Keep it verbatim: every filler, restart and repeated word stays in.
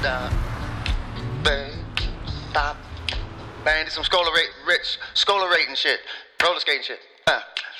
down. Bang, stop. Bang, did some scholar rate, rich, scholar rating shit. Roller skating shit. Uh.